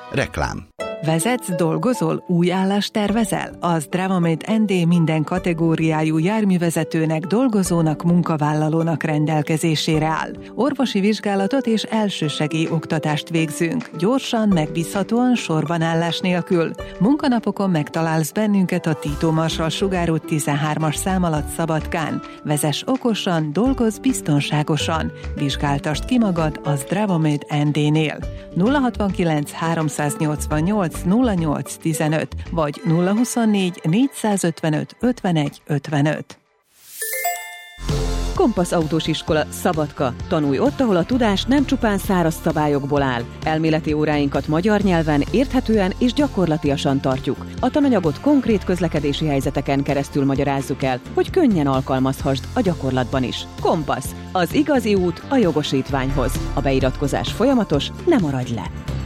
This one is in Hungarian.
Reklám. Vezetsz, dolgozol, új állást tervezel? Az Dravamate ND minden kategóriájú járművezetőnek, dolgozónak, munkavállalónak rendelkezésére áll. Orvosi vizsgálatot és elsősegély oktatást végzünk. Gyorsan, megbízhatóan, sorbanállás nélkül. Munkanapokon megtalálsz bennünket a Tito Marsal sugárút 13-as szám alatt Szabadkán. Vezess okosan, dolgozz biztonságosan. Vizsgáltasd ki magad az Dravamate ND-nél. 069 388 0815 vagy 024 455 51 55. Kompasz Autós Iskola, Szabadka. Tanulj ott, ahol a tudás nem csupán száraz szabályokból áll. Elméleti óráinkat magyar nyelven, érthetően és gyakorlatiasan tartjuk. A tananyagot konkrét közlekedési helyzeteken keresztül magyarázzuk el, hogy könnyen alkalmazhassd a gyakorlatban is. Kompasz. Az igazi út a jogosítványhoz. A beiratkozás folyamatos, ne maradj le!